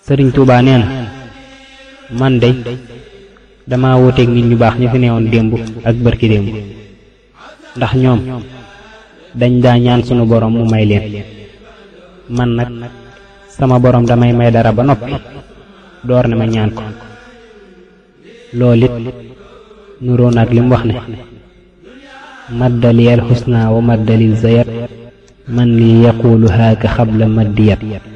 Sëriñ Tuubaa nee na man de dama wuteeg nit ñu baax ñi fi neewoon démb ak barki démb ndax ñoom dañ daa ñaan sunu borom mu may leen man nag sama borom damay may dara ba noppi door ne ma ñaan ko loolu it nuroon ak li mu wax ne maddaliyal xusna wa maddalil zayat man li yaqulu haaka xabla maddiyat